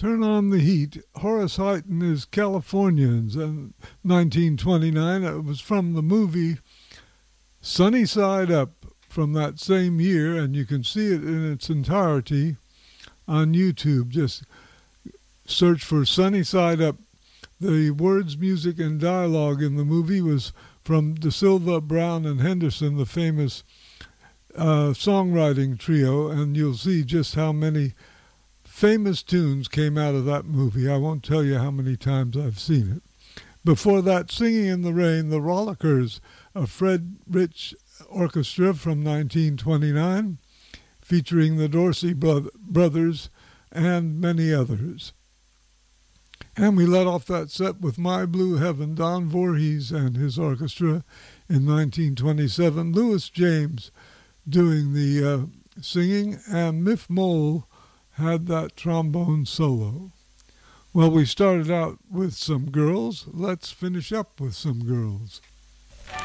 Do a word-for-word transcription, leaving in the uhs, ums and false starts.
Turn on the Heat. Horace Heighton is Californians in nineteen twenty-nine. It was from the movie Sunny Side Up from that same year, and you can see it in its entirety on YouTube. Just search for Sunny Side Up. The words, music, and dialogue in the movie was from De Silva, Brown, and Henderson, the famous uh, songwriting trio, and you'll see just how many famous tunes came out of that movie. I won't tell you how many times I've seen it. Before that, Singing in the Rain, The Rollickers, a Fred Rich orchestra from nineteen twenty-nine, featuring the Dorsey bro- brothers and many others. And we let off that set with My Blue Heaven, Don Voorhees and his orchestra in nineteen twenty-seven. Louis James doing the uh, singing, and Miff Mole had that trombone solo. Well, we started out with some girls. Let's finish up with some girls.